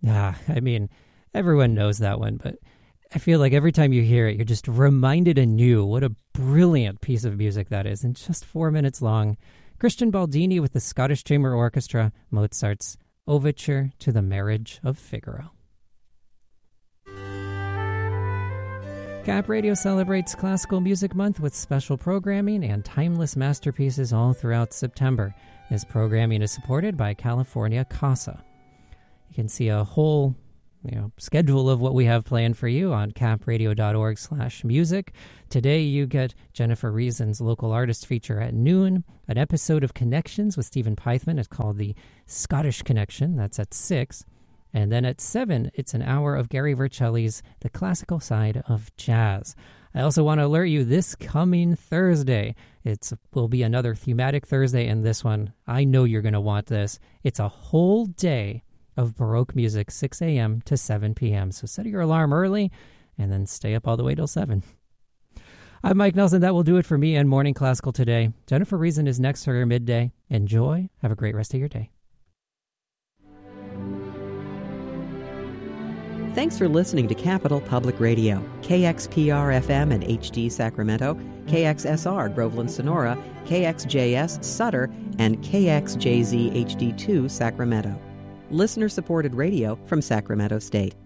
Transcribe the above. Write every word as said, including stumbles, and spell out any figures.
Ah, I mean, everyone knows that one, but I feel like every time you hear it, you're just reminded anew what a brilliant piece of music that is, and just four minutes long. Christian Baldini with the Scottish Chamber Orchestra, Mozart's Overture to the Marriage of Figaro. Cap Radio celebrates Classical Music Month with special programming and timeless masterpieces all throughout September. This programming is supported by California CASA. You can see a whole you know, schedule of what we have planned for you on capradio.org slash music. Today you get Jennifer Reason's local artist feature at noon, an episode of Connections with Stephen Pythman. It's called the Scottish Connection. That's at six. And then at seven, it's an hour of Gary Vercelli's The Classical Side of Jazz. I also want to alert you this coming Thursday. It will be another thematic Thursday, and this one, I know you're going to want this. It's a whole day of Baroque music, six a.m. to seven p.m. So set your alarm early and then stay up all the way till seven. I'm Mike Nelson. That will do it for me and Morning Classical today. Jennifer Reason is next for her midday. Enjoy. Have a great rest of your day. Thanks for listening to Capital Public Radio, K X P R F M and H D Sacramento, K X S R Groveland Sonora, K X J S Sutter, and K X J Z H D two Sacramento. Listener-supported radio from Sacramento State.